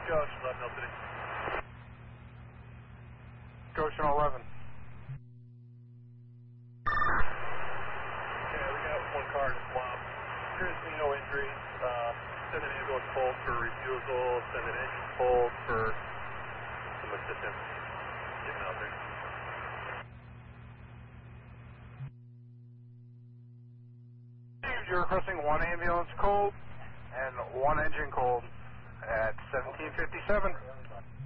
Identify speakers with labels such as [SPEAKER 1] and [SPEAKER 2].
[SPEAKER 1] Goshen 11, Hill City.
[SPEAKER 2] Goshen 11.
[SPEAKER 1] Okay, we got one car in the swamp. Appears to be no injuries. Send an ambulance hold for refusal. Send an engine hold for some assistance getting out there.
[SPEAKER 2] You're requesting one ambulance cold and one engine cold at 1757.